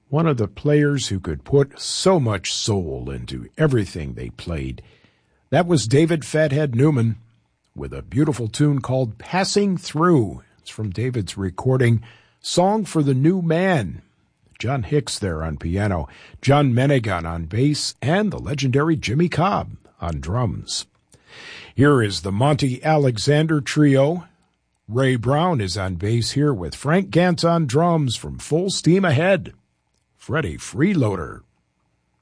one of the players who could put so much soul into everything they played. That was David Fathead Newman with a beautiful tune called Passing Through. It's from David's recording, Song for the New Man. John Hicks there on piano, John Menegan on bass, and the legendary Jimmy Cobb on drums. Here is the Monty Alexander Trio. Ray Brown is on bass here with Frank Gantz on drums from Full Steam Ahead. Freddie Freeloader.